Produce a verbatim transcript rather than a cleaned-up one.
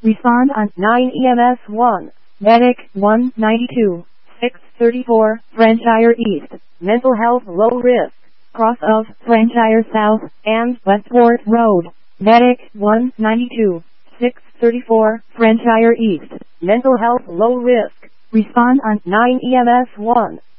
Respond on nine E M S one. Medic one ninety-two, six thirty-four, Franchire East. Mental health low risk. Cross of Franchire South and Westport Road. Medic one ninety-two, six thirty-four, Franchire East. Mental health low risk. Respond on nine E M S one.